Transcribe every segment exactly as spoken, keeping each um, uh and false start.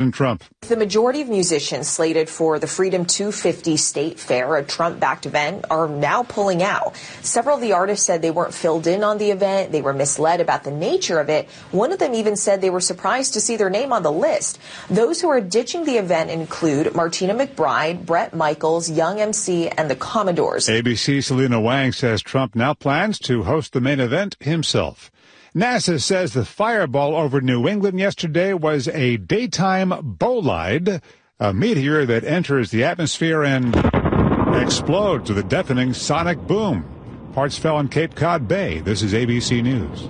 President Trump. The majority of musicians slated for the Freedom two fifty State Fair, a Trump-backed event, are now pulling out. Several of the artists said they weren't filled in on the event. They were misled about the nature of it. One of them even said they were surprised to see their name on the list. Those who are ditching the event include Martina McBride, Bret Michaels, Young M C, and the Commodores. A B C's Selena Wang says Trump now plans to host the main event himself. NASA says the fireball over New England yesterday was a daytime bolide, a meteor that enters the atmosphere and explodes with a deafening sonic boom. Parts fell in Cape Cod Bay. This is A B C News.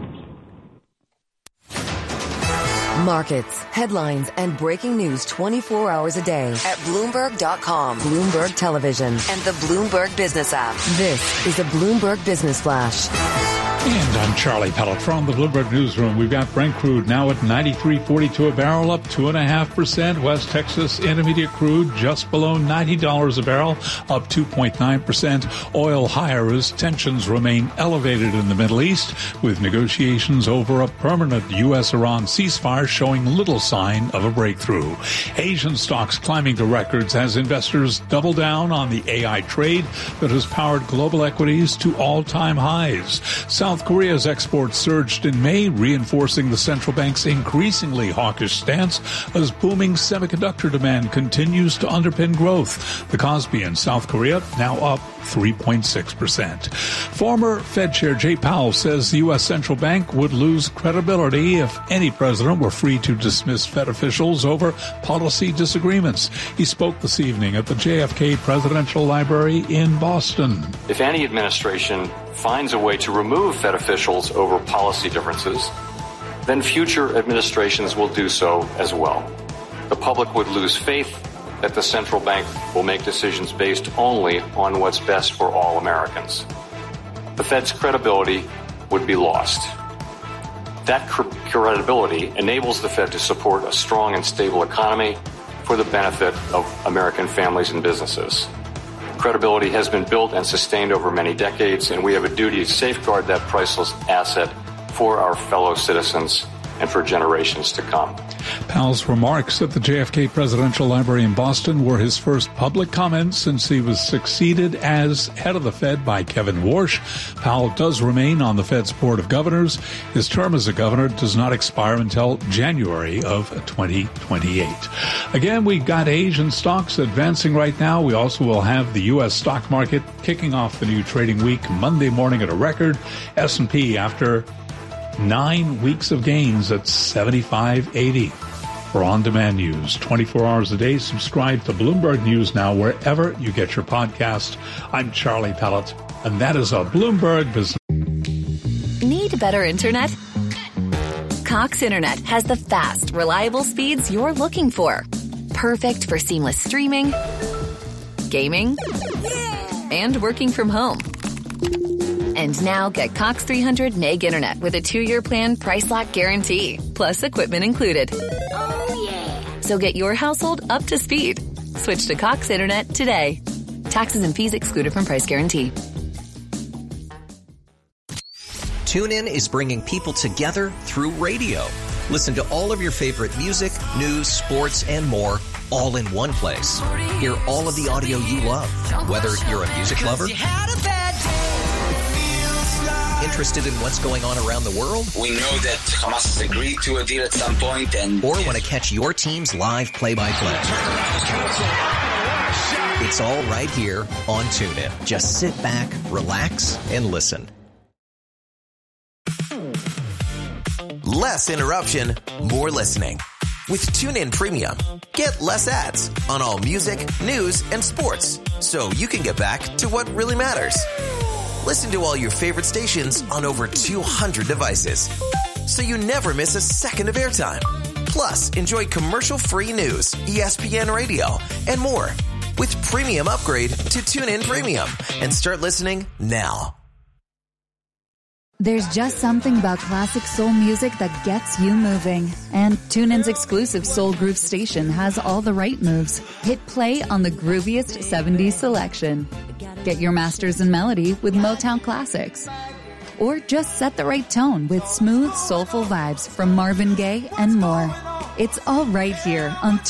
Markets, headlines, and breaking news twenty-four hours a day at Bloomberg dot com, Bloomberg Television, and the Bloomberg Business app. This is a Bloomberg Business Flash. And I'm Charlie Pellet from the Bloomberg Newsroom. We've got Brent crude now at ninety-three forty-two a barrel, up two point five percent. West Texas Intermediate crude just below ninety dollars a barrel, up two point nine percent. Oil higher as tensions remain elevated in the Middle East, with negotiations over a permanent U S Iran ceasefire showing little sign of a breakthrough. Asian stocks climbing to records as investors double down on the A I trade that has powered global equities to all-time highs. South Korea's exports surged in May, reinforcing the central bank's increasingly hawkish stance as booming semiconductor demand continues to underpin growth. The Kospi in South Korea now up three point six percent. Former Fed Chair Jay Powell says the U S central bank would lose credibility if any president were free to dismiss Fed officials over policy disagreements. He spoke this evening at the J F K Presidential Library in Boston. If any administration finds a way to remove Fed officials over policy differences, then future administrations will do so as well. The public would lose faith that the central bank will make decisions based only on what's best for all Americans. The Fed's credibility would be lost. That credibility enables the Fed to support a strong and stable economy for the benefit of American families and businesses. Credibility has been built and sustained over many decades, and we have a duty to safeguard that priceless asset for our fellow citizens and for generations to come. Powell's remarks at the J F K Presidential Library in Boston were his first public comments since he was succeeded as head of the Fed by Kevin Warsh. Powell does remain on the Fed's Board of Governors. His term as a governor does not expire until January of twenty twenty-eight. Again, we've got Asian stocks advancing right now. We also will have the U S stock market kicking off the new trading week Monday morning at a record. S and P after Nine weeks of gains at seventy-five eighty. For on-demand news, twenty-four hours a day, subscribe to Bloomberg News Now wherever you get your podcast. I'm Charlie Pellet, and that is a Bloomberg Business. Need better internet? Cox Internet has the fast, reliable speeds you're looking for. Perfect for seamless streaming, gaming, and working from home. And now get Cox three hundred meg internet with a two-year plan price lock guarantee, plus equipment included. Oh, yeah. So get your household up to speed. Switch to Cox Internet today. Taxes and fees excluded from price guarantee. TuneIn is bringing people together through radio. Listen to all of your favorite music, news, sports, and more all in one place. Hear all of the audio you love, whether you're a music lover, interested in what's going on around the world? We know that Hamas has agreed to a deal at some point, and or want to catch your team's live play-by-play. It's all right here on TuneIn. Just sit back, relax, and listen. Less interruption, more listening. With TuneIn Premium, get less ads on all music, news, and sports, so you can get back to what really matters. Listen to all your favorite stations on over two hundred devices, so you never miss a second of airtime. Plus, enjoy commercial-free news, E S P N Radio, and more. With Premium Upgrade to TuneIn Premium, and start listening now. There's just something about classic soul music that gets you moving. And TuneIn's exclusive Soul Groove station has all the right moves. Hit play on the grooviest seventies selection. Get your masters in melody with Motown classics. Or just set the right tone with smooth, soulful vibes from Marvin Gaye and more. It's all right here on